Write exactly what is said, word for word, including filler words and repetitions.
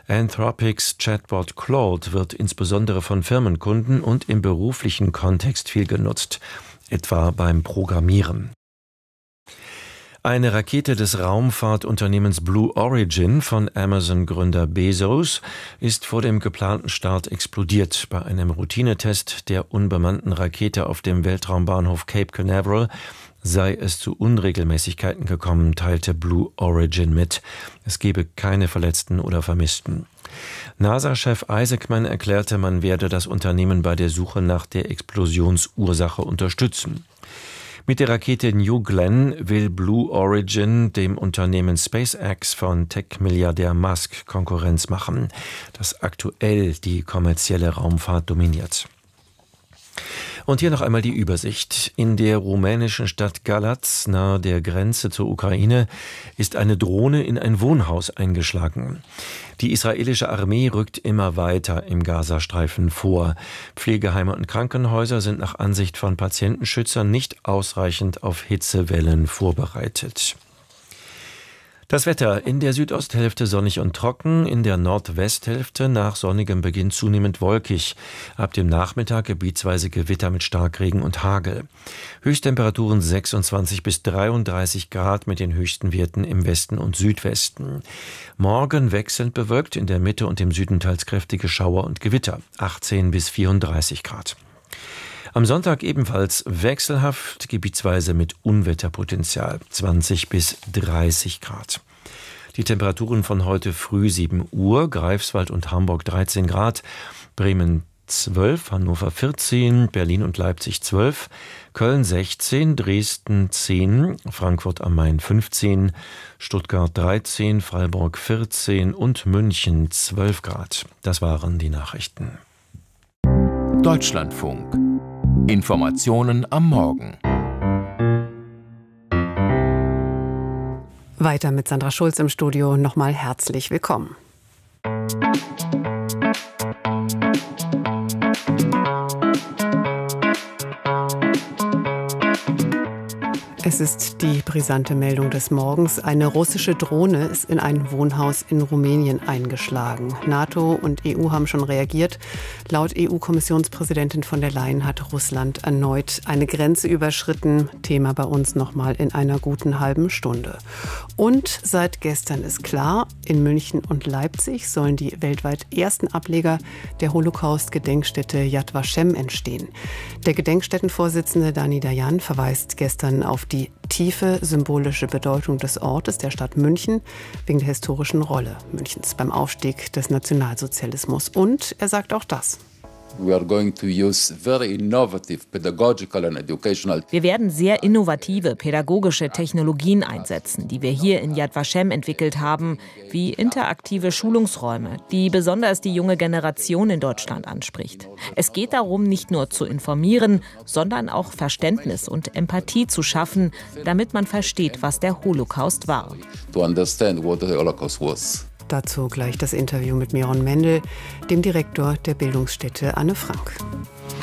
Anthropics Chatbot Claude wird insbesondere von Firmenkunden und im beruflichen Kontext viel genutzt, etwa beim Programmieren. Eine Rakete des Raumfahrtunternehmens Blue Origin von Amazon-Gründer Bezos ist vor dem geplanten Start explodiert. Bei einem Routinetest der unbemannten Rakete auf dem Weltraumbahnhof Cape Canaveral sei es zu Unregelmäßigkeiten gekommen, teilte Blue Origin mit. Es gebe keine Verletzten oder Vermissten. NASA-Chef Isaacman erklärte, man werde das Unternehmen bei der Suche nach der Explosionsursache unterstützen. Mit der Rakete New Glenn will Blue Origin dem Unternehmen SpaceX von Tech-Milliardär Musk Konkurrenz machen, das aktuell die kommerzielle Raumfahrt dominiert. Und hier noch einmal die Übersicht. In der rumänischen Stadt Galați, nahe der Grenze zur Ukraine, ist eine Drohne in ein Wohnhaus eingeschlagen. Die israelische Armee rückt immer weiter im Gazastreifen vor. Pflegeheime und Krankenhäuser sind nach Ansicht von Patientenschützern nicht ausreichend auf Hitzewellen vorbereitet. Das Wetter: in der Südosthälfte sonnig und trocken, in der Nordwesthälfte nach sonnigem Beginn zunehmend wolkig. Ab dem Nachmittag gebietsweise Gewitter mit Starkregen und Hagel. Höchsttemperaturen sechsundzwanzig bis dreiunddreißig Grad mit den höchsten Werten im Westen und Südwesten. Morgen wechselnd bewölkt, in der Mitte und im Süden teils kräftige Schauer und Gewitter, achtzehn bis vierunddreißig Grad. Am Sonntag ebenfalls wechselhaft, gebietsweise mit Unwetterpotenzial, zwanzig bis dreißig Grad. Die Temperaturen von heute früh sieben Uhr, Greifswald und Hamburg dreizehn Grad, Bremen zwölf, Hannover vierzehn, Berlin und Leipzig zwölf, Köln sechzehn, Dresden zehn, Frankfurt am Main fünfzehn, Stuttgart dreizehn, Freiburg vierzehn und München zwölf Grad. Das waren die Nachrichten. Deutschlandfunk. Informationen am Morgen. Weiter mit Sandra Schulz im Studio. Nochmal herzlich willkommen. Es ist die brisante Meldung des Morgens. Eine russische Drohne ist in ein Wohnhaus in Rumänien eingeschlagen. NATO und E U haben schon reagiert. Laut E U-Kommissionspräsidentin von der Leyen hat Russland erneut eine Grenze überschritten. Thema bei uns nochmal in einer guten halben Stunde. Und seit gestern ist klar, in München und Leipzig sollen die weltweit ersten Ableger der Holocaust-Gedenkstätte Yad Vashem entstehen. Der Gedenkstättenvorsitzende Dani Dayan verweist gestern auf die tiefe symbolische Bedeutung des Ortes, der Stadt München, wegen der historischen Rolle Münchens beim Aufstieg des Nationalsozialismus. Und er sagt auch das. We are going to use very innovative pedagogical and educational. Wir werden sehr innovative pädagogische Technologien einsetzen, die wir hier in Yad Vashem entwickelt haben, wie interaktive Schulungsräume, die besonders die junge Generation in Deutschland anspricht. Es geht darum, nicht nur zu informieren, sondern auch Verständnis und Empathie zu schaffen, damit man versteht, was der Holocaust war. To understand what the Holocaust was. Dazu gleich das Interview mit Miron Mendel, dem Direktor der Bildungsstätte Anne Frank.